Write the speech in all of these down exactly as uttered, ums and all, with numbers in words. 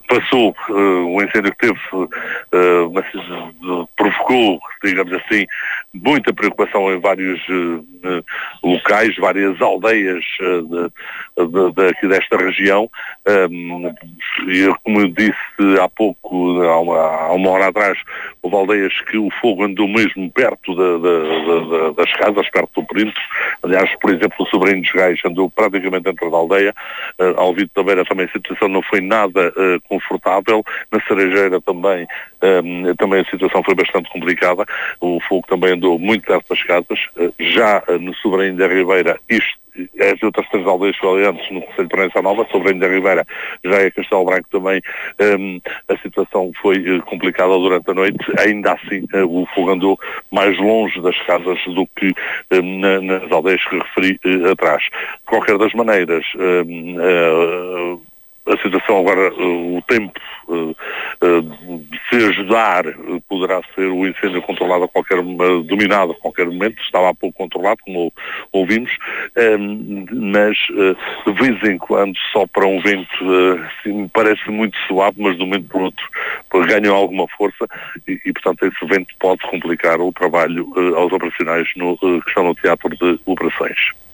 passou, uh, o incêndio que teve, uh, mas, uh, provocou, digamos assim, muita preocupação em vários uh, uh, locais, várias aldeias uh, de, de, de, aqui desta região. Um, eu, como eu disse há pouco, há uma, há uma hora atrás, houve aldeias que o fogo andou mesmo perto de, de, de, das casas, perto do perímetro. Aliás, por exemplo, o Sobrinho dos Gais andou praticamente dentro da aldeia. Uh, ao Alvito da Beira também a situação não foi nada uh, confortável. Na Cerejeira também, um, também a situação foi bastante complicada. O fogo também andou muito perto das casas. Uh, já uh, no Sobrinho da Ribeira, isto, as outras três aldeias que falei antes, no Concelho de Proença Nova, Sobrinho da Ribeira, já é Castelo Branco também, um, a situação foi uh, complicada durante a noite. Ainda assim, uh, o fogo andou mais longe das casas do que um, na, nas aldeias que referi uh, atrás. De qualquer das maneiras, um, uh, a situação agora, uh, o tempo, uh, uh, se ajudar, uh, poderá ser o incêndio controlado a qualquer, uh, dominado a qualquer momento. Estava há pouco controlado, como ouvimos, um, mas uh, de vez em quando sopra um vento, uh, assim, parece muito suave, mas de um momento para o outro ganham alguma força e, e, portanto, esse vento pode complicar o trabalho uh, aos operacionais no, uh, que estão no teatro de operações.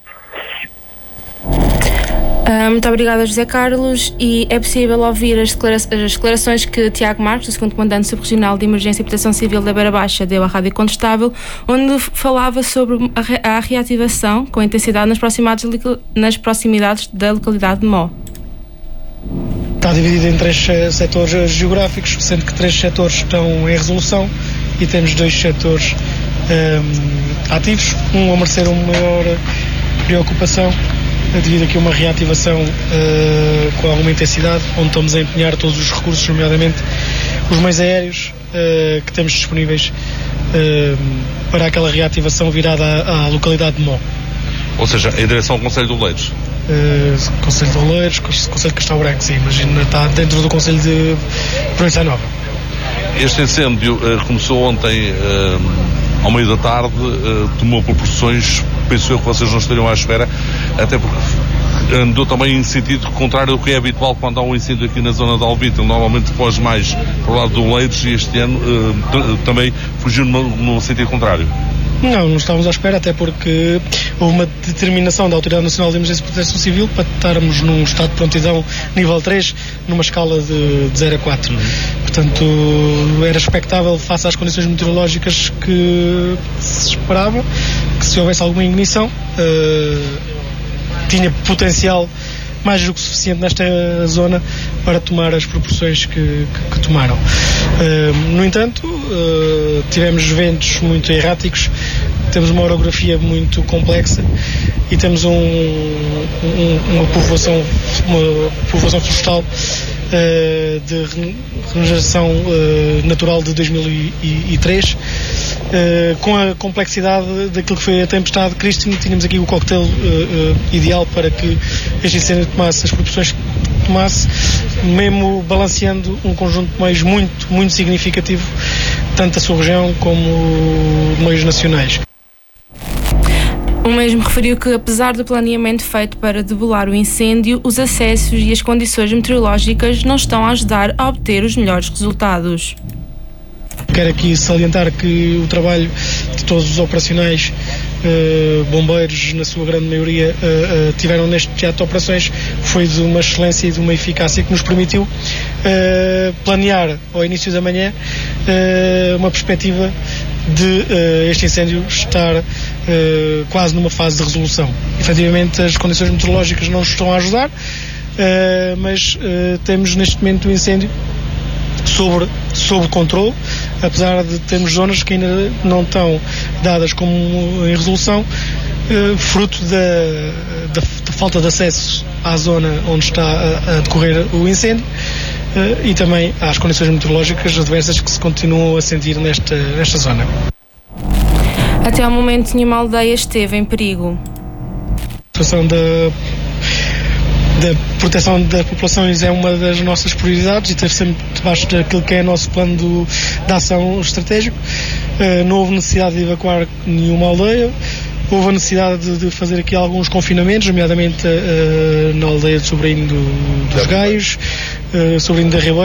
Uh, muito obrigada, José Carlos. E é possível ouvir as, declara- as declarações que Tiago Marques, o segundo Comandante Subregional de Emergência e Proteção Civil da Beira Baixa, deu à Rádio Contestável, onde falava sobre a, re- a reativação com intensidade nas proximidades, nas proximidades da localidade de Mó. Está dividido em três uh, setores geográficos, sendo que três setores estão em resolução e temos dois setores um, ativos, um a merecer uma maior preocupação devido aqui a uma reativação uh, com alguma intensidade, onde estamos a empenhar todos os recursos, nomeadamente os meios aéreos uh, que temos disponíveis uh, para aquela reativação virada à, à localidade de Mó. Ou seja, em direção ao Concelho de Oleiros? Uh, Concelho de Oleiros, Concelho de Castelo Branco, sim, imagina, está dentro do Concelho de Proença Nova. Este incêndio uh, começou ontem uh, ao meio da tarde, uh, tomou proporções, penso eu que vocês não estariam à espera, até porque andou também em sentido contrário ao que é habitual quando há um incêndio aqui na zona de Alvito. Normalmente foge mais para o lado do Oleiros e este ano uh, t- também fugiu no, no sentido contrário. Não, não estávamos à espera, até porque houve uma determinação da Autoridade Nacional de Emergência e Proteção Civil para estarmos num estado de prontidão nível três, numa escala de, de zero a quatro. Uhum. Portanto, era expectável, face às condições meteorológicas que se esperava, que se houvesse alguma ignição, uh, tinha potencial mais do que suficiente nesta zona para tomar as proporções que, que, que tomaram. Uh, no entanto, uh, tivemos ventos muito erráticos, temos uma orografia muito complexa e temos um, um, uma povoação, uma povoação florestal uh, de regeneração uh, natural de dois mil e três. Uh, com a complexidade daquilo que foi a tempestade de Christine, tínhamos aqui o coquetel uh, uh, ideal para que este incêndio tomasse as proporções que tomasse, mesmo balanceando um conjunto de meios muito, muito significativo, tanto da sua região como meios nacionais. O mesmo referiu que, apesar do planeamento feito para debelar o incêndio, os acessos e as condições meteorológicas não estão a ajudar a obter os melhores resultados. Quero aqui salientar que o trabalho de todos os operacionais, uh, bombeiros, na sua grande maioria, uh, uh, tiveram neste teatro de operações, foi de uma excelência e de uma eficácia que nos permitiu uh, planear ao início da manhã uh, uma perspectiva de uh, este incêndio estar uh, quase numa fase de resolução. Efetivamente, as condições meteorológicas não estão a ajudar, uh, mas uh, temos neste momento o incêndio sobre, sobre controle, apesar de termos zonas que ainda não estão dadas como em resolução, eh, fruto da, da, da falta de acesso à zona onde está a, a decorrer o incêndio, eh, e também às condições meteorológicas adversas que se continuam a sentir nesta, nesta zona. Até ao momento nenhuma aldeia esteve em perigo. A situação da da proteção das populações é uma das nossas prioridades e esteve sempre debaixo daquilo que é o nosso plano do, de ação estratégico. Uh, não houve necessidade de evacuar nenhuma aldeia, houve a necessidade de, de fazer aqui alguns confinamentos, nomeadamente uh, na aldeia de Sobrinho do, dos Gaios, uh, Sobrinho da Ribeira.